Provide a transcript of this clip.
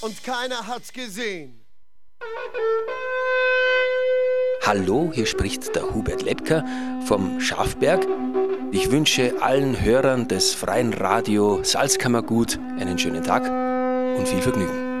und keiner hat's gesehen. Hallo, hier spricht der Hubert Lepker vom Schafberg. Ich wünsche allen Hörern des freien Radio Salzkammergut einen schönen Tag und viel Vergnügen.